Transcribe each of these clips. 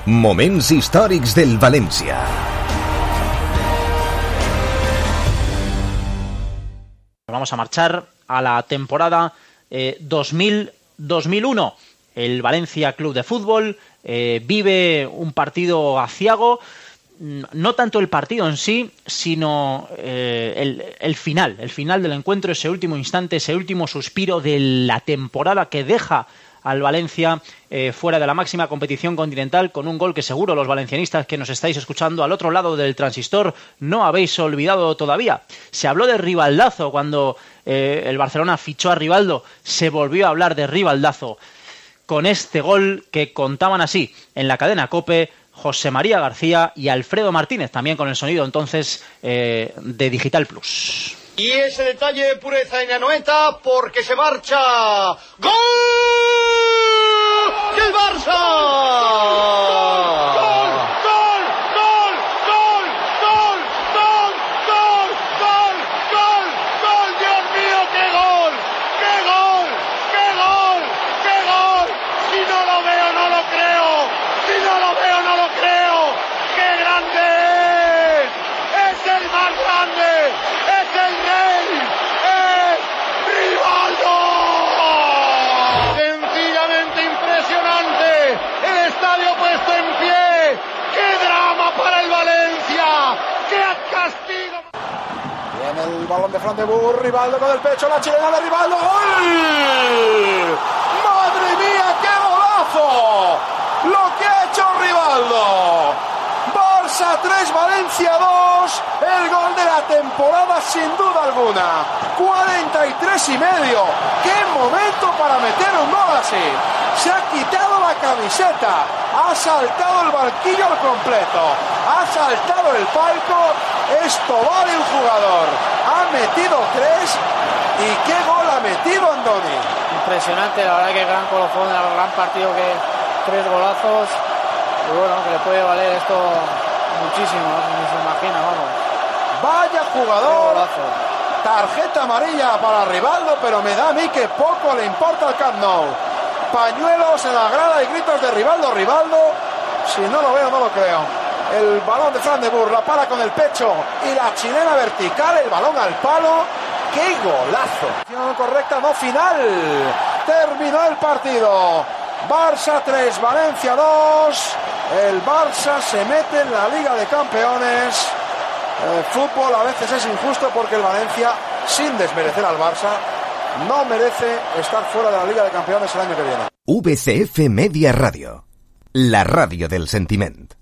Moments històrics del València. Vamos a marchar a la temporada 2000-2001. El Valencia Club de Fútbol vive un partido aciago. No tanto el partido en sí, sino el final del encuentro, ese último instante, ese último suspiro de la temporada que deja al Valencia fuera de la máxima competición continental, con un gol que seguro los valencianistas que nos estáis escuchando al otro lado del transistor no habéis olvidado todavía. Se habló de rivaldazo cuando el Barcelona fichó a Rivaldo, se volvió a hablar de rivaldazo con este gol que contaban así en la cadena COPE José María García y Alfredo Martínez, también con el sonido entonces de Digital Plus. Y ese detalle de pureza en Anoeta porque se marcha. ¡Gol! ¡Del Barça! El balón de Fran de Boer, Rivaldo con el pecho, la chilena de Rivaldo, ¡gol! ¡Madre mía, qué golazo! Lo que ha hecho Rivaldo. Barça 3, Valencia 2, el gol de la temporada sin duda alguna. 43 y medio. ¡Qué momento para meter un gol así! Se ha quitado la camiseta, ha saltado el banquillo al completo, ha saltado el palco. Esto vale un jugador. Ha metido 3 y qué gol ha metido Andoni. Impresionante, la verdad que gran colofón, gran partido, que 3 golazos. Y bueno, que le puede valer esto muchísimo, ni se imagina, vamos. Vaya jugador. Tarjeta amarilla para Rivaldo, pero me da a mí que poco le importa al Camp Nou. Pañuelos en la grada y gritos de Rivaldo, Rivaldo. Si no lo veo, no lo creo. El balón de Fran de Boer, la para con el pecho y la chilena vertical, el balón al palo. ¡Qué golazo! Correcta, no final. Terminó el partido. Barça 3, Valencia 2. El Barça se mete en la Liga de Campeones. El fútbol a veces es injusto porque el Valencia, sin desmerecer al Barça, no merece estar fuera de la Liga de Campeones el año que viene. VCF Media Radio, la radio del sentiment.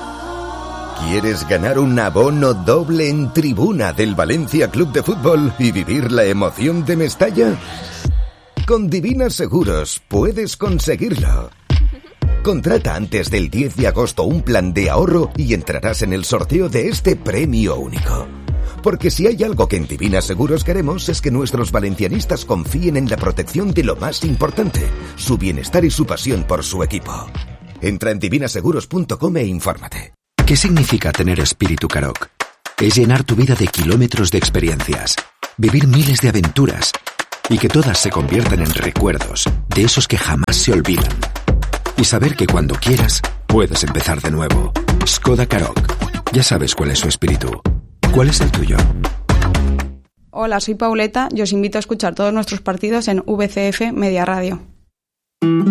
¿Quieres ganar un abono doble en tribuna del Valencia Club de Fútbol y vivir la emoción de Mestalla? Con Divina Seguros puedes conseguirlo. Contrata antes del 10 de agosto un plan de ahorro y entrarás en el sorteo de este premio único. Porque si hay algo que en Divina Seguros queremos es que nuestros valencianistas confíen en la protección de lo más importante, su bienestar y su pasión por su equipo. Entra en divinaseguros.com e infórmate. ¿Qué significa tener espíritu Karoq? Es llenar tu vida de kilómetros de experiencias, vivir miles de aventuras y que todas se conviertan en recuerdos de esos que jamás se olvidan. Y saber que cuando quieras, puedes empezar de nuevo. Skoda Karoq. Ya sabes cuál es su espíritu. ¿Cuál es el tuyo? Hola, soy Pauleta y os invito a escuchar todos nuestros partidos en VCF Media Radio.